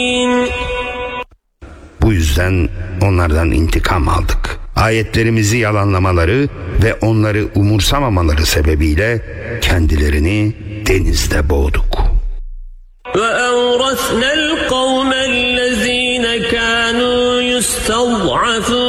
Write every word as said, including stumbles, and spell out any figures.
Bu yüzden onlardan intikam aldık. Ayetlerimizi yalanlamaları ve onları umursamamaları sebebiyle kendilerini denizde boğduk. وَأَوْرَثْنَا الْقَوْمَ الَّذ۪ينَ كَانُوا يُسْتَضْعَفُونَ